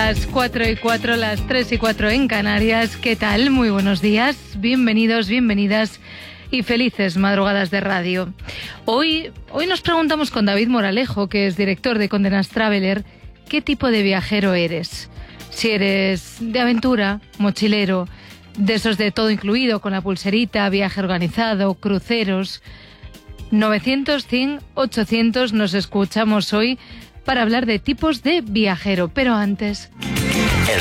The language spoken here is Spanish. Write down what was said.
las 4:04, las 3:04 en Canarias. ¿Qué tal? Muy buenos días, bienvenidos, bienvenidas y felices madrugadas de radio. Hoy nos preguntamos con David Moralejo, que es director de Condé Nast Traveler, ¿qué tipo de viajero eres? Si eres de aventura, mochilero, de esos de todo incluido, con la pulserita, viaje organizado, cruceros. 900, 100, 800 nos escuchamos hoy para hablar de tipos de viajero. Pero antes...